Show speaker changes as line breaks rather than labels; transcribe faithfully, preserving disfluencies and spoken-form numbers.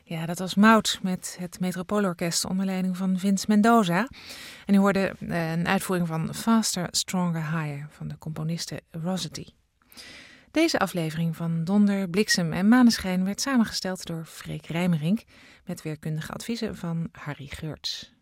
Ja, dat was Maud met het Metropoolorkest onder leiding van Vince Mendoza. En u hoorde een uitvoering van Faster, Stronger, Higher van de componiste Rossetti. Deze aflevering van Donder, Bliksem en Maneschijn werd samengesteld door Freek Rijmerink met weerkundige adviezen van Harry Geurts.